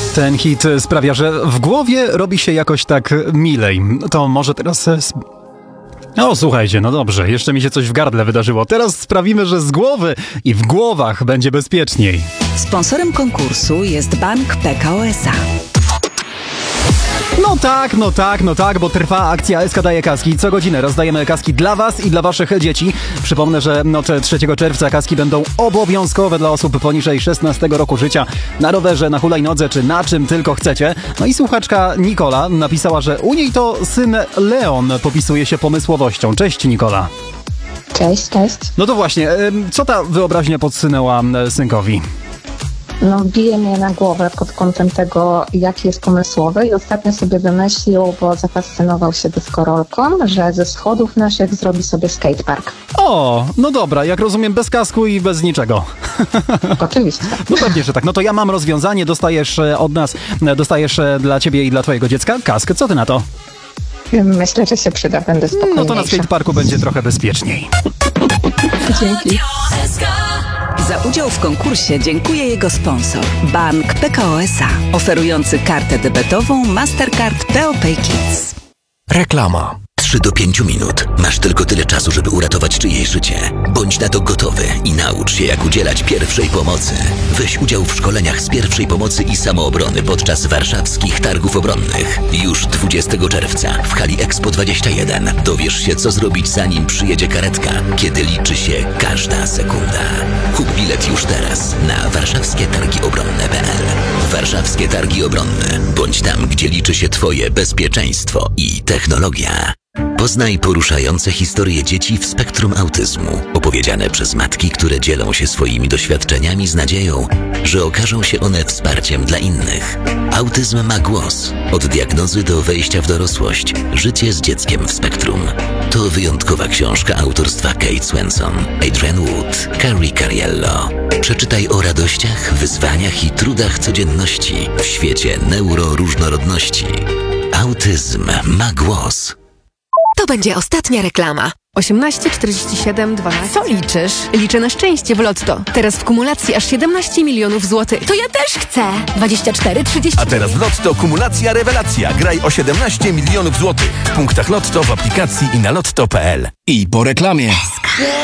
Ten hit sprawia, że w głowie robi się jakoś tak milej. To może teraz... O, słuchajcie, no dobrze, jeszcze mi się coś w gardle wydarzyło. Teraz sprawimy, że z głowy i w głowach będzie bezpieczniej. Sponsorem konkursu jest Bank PKO SA. No tak, bo trwa akcja SK daje kaski. Co godzinę rozdajemy kaski dla was i dla waszych dzieci. Przypomnę, że 3 czerwca kaski będą obowiązkowe dla osób poniżej 16 roku życia. Na rowerze, na hulajnodze czy na czym tylko chcecie. No i słuchaczka Nikola napisała, że u niej to syn Leon popisuje się pomysłowością. Cześć Nikola. Cześć. No to właśnie, co ta wyobraźnia podsunęła synkowi? No, bije mnie na głowę pod kątem tego, jaki jest pomysłowy i ostatnio sobie wymyślił, bo zafascynował się deskorolką, że ze schodów naszych zrobi sobie skatepark. O, no dobra, jak rozumiem bez kasku i bez niczego. Oczywiście. No pewnie, że tak. No to ja mam rozwiązanie, dostajesz od nas, dla ciebie i dla twojego dziecka kask. Co ty na to? Myślę, że się przyda, będę spokojniejsza. No to na skateparku będzie trochę bezpieczniej. Dzięki. Za udział w konkursie dziękuję jego sponsor, Bank PKO SA, oferujący kartę debetową Mastercard PO Pay Kids. Reklama. 3 do 5 minut. Masz tylko tyle czasu, żeby uratować czyjeś życie. Bądź na to gotowy i naucz się, jak udzielać pierwszej pomocy. Weź udział w szkoleniach z pierwszej pomocy i samoobrony podczas warszawskich targów obronnych. Już 20 czerwca w hali Expo 21 dowiesz się, co zrobić, zanim przyjedzie karetka, kiedy liczy się każda sekunda. Kup bilet już teraz na warszawskietargiobronne.pl. Warszawskie Targi Obronne. Bądź tam, gdzie liczy się twoje bezpieczeństwo i technologia. Poznaj poruszające historie dzieci w spektrum autyzmu, opowiedziane przez matki, które dzielą się swoimi doświadczeniami z nadzieją, że okażą się one wsparciem dla innych. Autyzm ma głos. Od diagnozy do wejścia w dorosłość. Życie z dzieckiem w spektrum. To wyjątkowa książka autorstwa Kate Swenson, Adrian Wood, Carrie Cariello. Przeczytaj o radościach, wyzwaniach i trudach codzienności w świecie neuroróżnorodności. Autyzm ma głos. To będzie ostatnia reklama. 18 47 12. Co liczysz? Liczę na szczęście w Lotto. Teraz w kumulacji aż 17 milionów złotych. To ja też chcę. 24 30. A teraz w Lotto kumulacja rewelacja. Graj o 17 milionów złotych. W punktach Lotto, w aplikacji i na lotto.pl. I po reklamie.